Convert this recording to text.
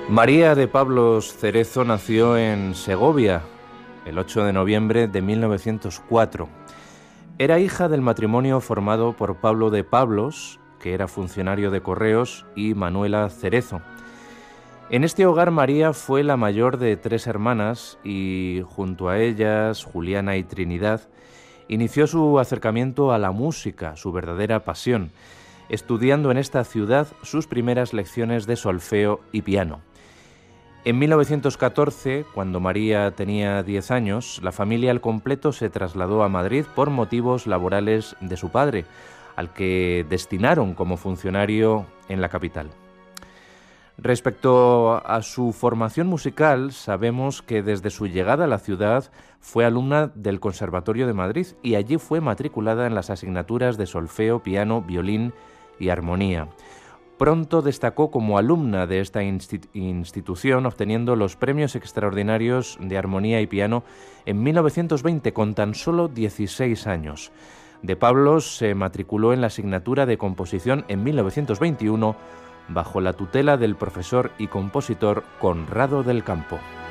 María de Pablos Cerezo nació en Segovia el 8 de noviembre de 1904. Era hija del matrimonio formado por Pablo de Pablos, que era funcionario de correos, y Manuela Cerezo. En este hogar María fue la mayor de 3 hermanas y junto a ellas, Juliana y Trinidad, inició su acercamiento a la música, su verdadera pasión, estudiando en esta ciudad sus primeras lecciones de solfeo y piano. En 1914, cuando María tenía 10 años, la familia al completo se trasladó a Madrid por motivos laborales de su padre, al que destinaron como funcionario en la capital. Respecto a su formación musical, sabemos que desde su llegada a la ciudad fue alumna del Conservatorio de Madrid y allí fue matriculada en las asignaturas de solfeo, piano, violín y armonía. Pronto destacó como alumna de esta institución, obteniendo los premios extraordinarios de armonía y piano en 1920 con tan solo 16 años. De Pablos se matriculó en la asignatura de composición en 1921 bajo la tutela del profesor y compositor Conrado del Campo.